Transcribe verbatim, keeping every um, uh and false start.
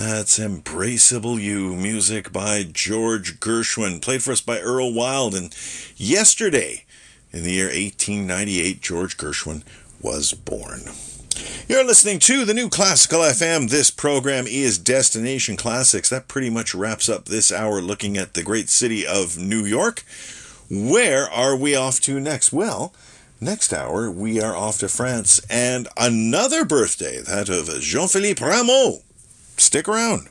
That's Embraceable You, music by George Gershwin, played for us by Earl Wild. And yesterday, in the year eighteen ninety-eight, George Gershwin was born. You're listening to the New Classical F M. This program is Destination Classics. That pretty much wraps up this hour looking at the great city of New York. Where are we off to next? Well, next hour we are off to France and another birthday, that of Jean-Philippe Rameau. Stick around.